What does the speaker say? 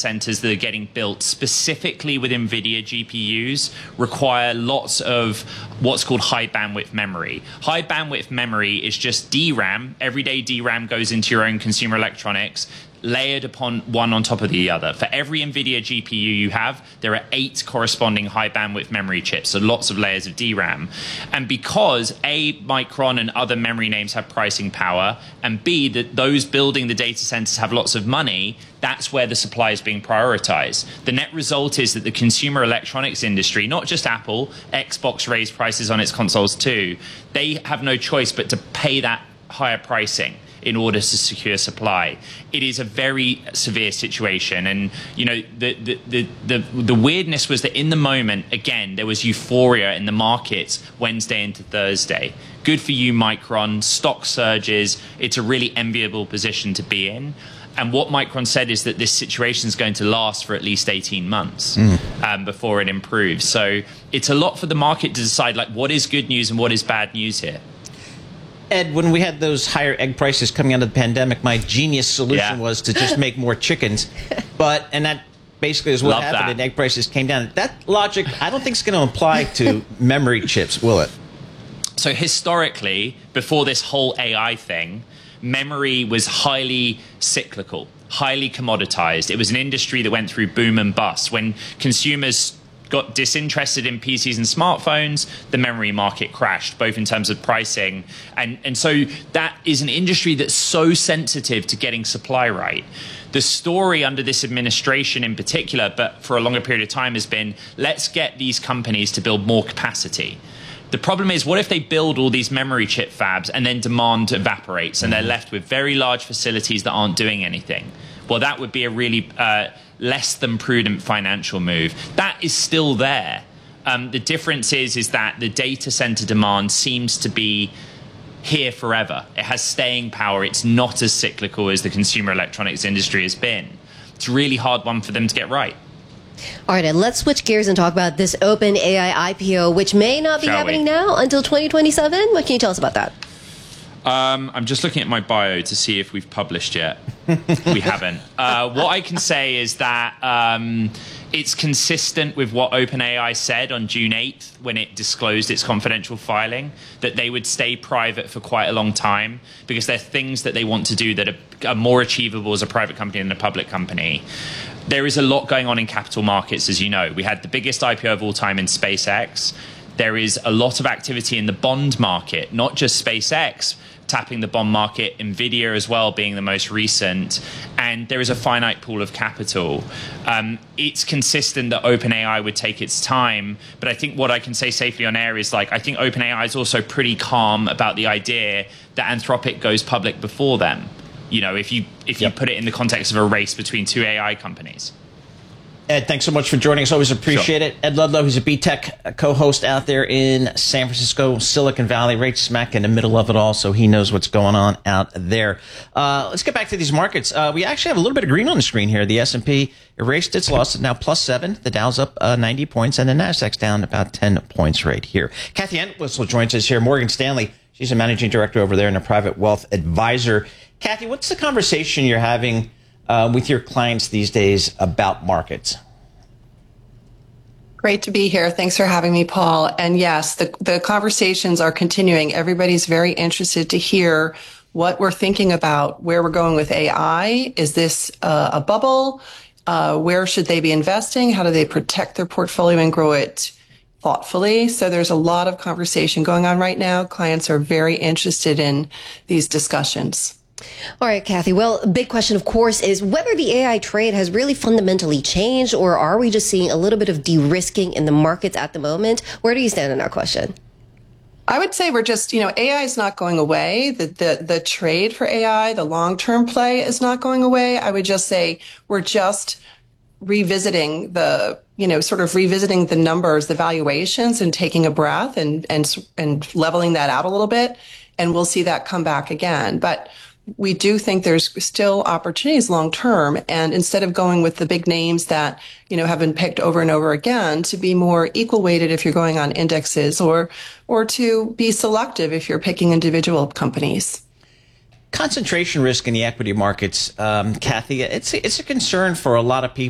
centers that are getting built specifically with NVIDIA GPUs require lots of what's called high bandwidth memory. High bandwidth memory is just DRAM. Everyday DRAM goes into your own consumer electronics, layered upon one on top of the other. For every NVIDIA GPU you have, there are 8 corresponding high bandwidth memory chips, so lots of layers of DRAM. And because A, Micron and other memory names have pricing power, and B, that those building the data centers have lots of money, that's where the supply is being prioritized. The net result is that the consumer electronics industry, not just Apple, Xbox raised prices on its consoles too, they have no choice but to pay that higher pricing in order to secure supply. It is a very severe situation. And, you know, the weirdness was that in the moment, again, there was euphoria in the markets Wednesday into Thursday. Good for you, Micron. Stock surges. It's a really enviable position to be in. And what Micron said is that this situation is going to last for at least 18 months before it improves. So it's a lot for the market to decide, like, what is good news and what is bad news here. Ed, when we had those higher egg prices coming out of the pandemic, my genius solution was to just make more chickens. And that basically is what happened, and egg prices came down. That logic, I don't think is going to apply to memory chips, will it? So historically, before this whole AI thing, memory was highly cyclical, highly commoditized. It was an industry that went through boom and bust. When consumers got disinterested in PCs and smartphones, the memory market crashed, both in terms of pricing. And so that is an industry that's so sensitive to getting supply right. The story under this administration in particular, but for a longer period of time, has been, let's get these companies to build more capacity. The problem is, what if they build all these memory chip fabs and then demand evaporates and they're left with very large facilities that aren't doing anything? Well, that would be a really less than prudent financial move. That is still there. The difference is that the data center demand seems to be here forever. It has staying power. It's not as cyclical as the consumer electronics industry has been. It's a really hard one for them to get right. All right, and let's switch gears and talk about this OpenAI IPO, which may not be happening now until 2027. What can you tell us about that? I'm just looking at my bio to see if we've published yet. We haven't. What I can say is that it's consistent with what OpenAI said on June 8th when it disclosed its confidential filing, that they would stay private for quite a long time because there are things that they want to do that are more achievable as a private company than a public company. There is a lot going on in capital markets, as you know. We had the biggest IPO of all time in SpaceX. There is a lot of activity in the bond market, not just SpaceX tapping the bond market, NVIDIA as well being the most recent, and there is a finite pool of capital. It's consistent that OpenAI would take its time, but I think what I can say safely on air is, like, I think OpenAI is also pretty calm about the idea that Anthropic goes public before them. You know, if you put it in the context of a race between two AI companies. Ed, thanks so much for joining us. Always appreciate it. Ed Ludlow, who's a BTech co-host out there in San Francisco, Silicon Valley, right smack in the middle of it all, so he knows what's going on out there. Let's get back to these markets. We actually have a little bit of green on the screen here. The S&P erased its loss. It's now +7. The Dow's up 90 points, and the Nasdaq's down about 10 points right here. Kathy Entwistle joins us here. Morgan Stanley, she's a managing director over there and a private wealth advisor. Kathy, what's the conversation you're having with your clients these days about markets? Great to be here. Thanks for having me, Paul. And yes, the conversations are continuing. Everybody's very interested to hear what we're thinking about, where we're going with AI. Is this a bubble? Where should they be investing? How do they protect their portfolio and grow it thoughtfully? So there's a lot of conversation going on right now. Clients are very interested in these discussions. All right, Kathy. Well, a big question, of course, is whether the AI trade has really fundamentally changed, or are we just seeing a little bit of de-risking in the markets at the moment? Where do you stand on that question? I would say we're just, AI is not going away. The trade for AI, the long-term play is not going away. I would just say we're just revisiting revisiting the numbers, the valuations, and taking a breath and leveling that out a little bit. And we'll see that come back again. But we do think there's still opportunities long term. And instead of going with the big names that, have been picked over and over again, to be more equal weighted if you're going on indexes, or to be selective if you're picking individual companies. Concentration risk in the equity markets, Kathy, it's a concern for a lot of people.